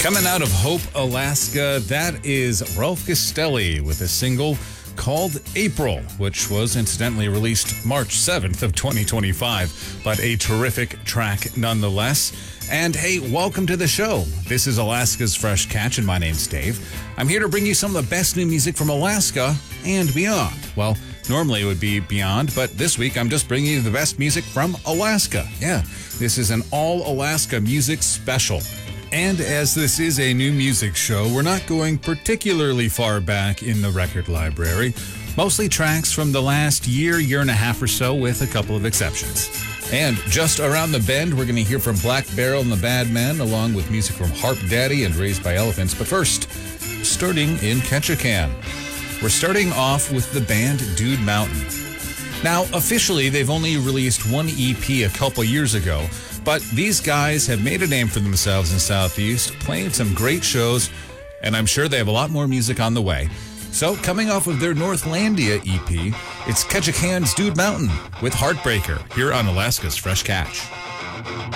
Coming out of Hope, Alaska, that is Ralph Castelli with a single called April, which was incidentally released March 7th of 2025, but a terrific track nonetheless. And hey, welcome to the show. This is Alaska's Fresh Catch, and my name's Dave. I'm here to bring you some of the best new music from Alaska and beyond. Well, normally it would be beyond, but this week I'm just bringing you the best music from Alaska. Yeah, this is an all-Alaska music special. And as this is a new music show, we're not going particularly far back in the record library. Mostly tracks from the last year and a half or so, with a couple of exceptions. And just around the bend, we're going to hear from Black Barrel and the Bad Men, along with music from Harp Daddy and Raised by Elephants. But first, starting in Ketchikan, we're starting off with the band Dude Mountain. Now, officially, they've only released one EP a couple years ago, but these guys have made a name for themselves in Southeast, playing some great shows, and I'm sure they have a lot more music on the way. So, coming off of their Northlandia EP, it's Ketchikan's Dude Mountain with Heartbreaker here on Alaska's Fresh Catch.